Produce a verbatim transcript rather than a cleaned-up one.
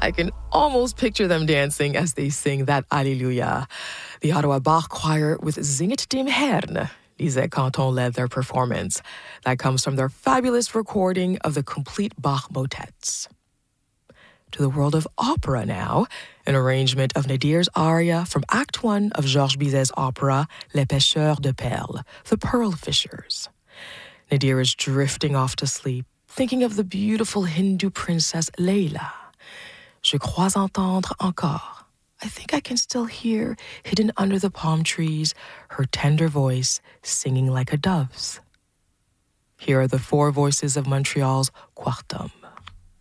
I can almost picture them dancing as they sing that Alleluia. The Ottawa Bach Choir with Zinget dem Herrn, Lisette Canton led their performance. That comes from their fabulous recording of the complete Bach motets. To the world of opera now, an arrangement of Nadir's aria from Act One of Georges Bizet's opera Les Pêcheurs de Perles, The Pearl Fishers. Nadir is drifting off to sleep, thinking of the beautiful Hindu princess Leila. Je crois entendre encore. I think I can still hear, hidden under the palm trees, her tender voice singing like a dove's. Here are the four voices of Montreal's Quartum.